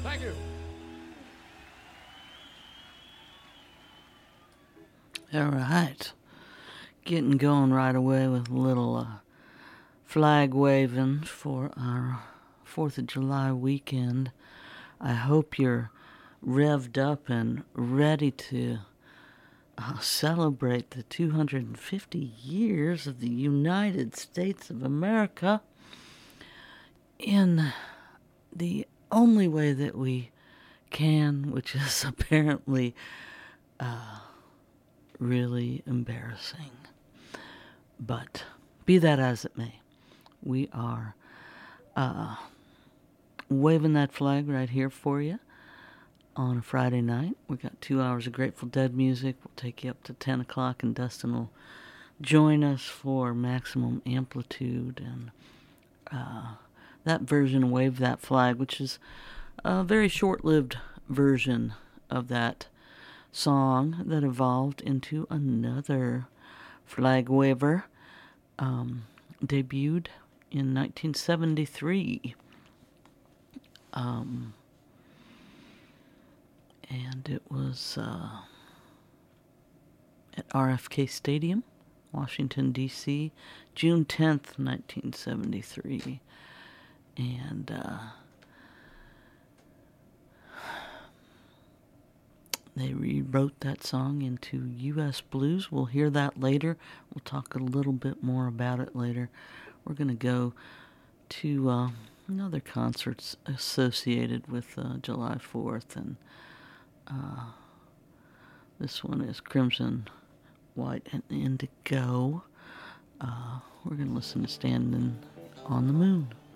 Thank you. All right. Getting going right away with a little flag waving for our 4th of July weekend. I hope you're revved up and ready to celebrate the 250 years of the United States of America in the only way that we can, which is apparently really embarrassing. But be that as it may, we are waving that flag right here for you on a Friday night. We got 2 hours of Grateful Dead music. We'll take you up to 10 o'clock, and Dustin will join us for Maximum Amplitude and that version of Wave That Flag, which is a very short-lived version of that song that evolved into another flag waver, debuted in 1973. And it was at RFK Stadium, Washington, D.C., June 10th, 1973. And they rewrote that song into U.S. Blues. We'll hear that later. We'll talk a little bit more about it later. We're going to go to another concerts associated with July 4th. And this one is Crimson, White, and Indigo. We're going to listen to Standing on the Moon.